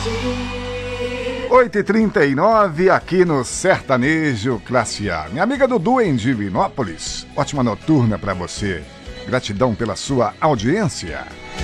8h39 aqui no Sertanejo Classe A. Minha amiga Dudu em Divinópolis, ótima noturna pra você. Gratidão pela sua audiência.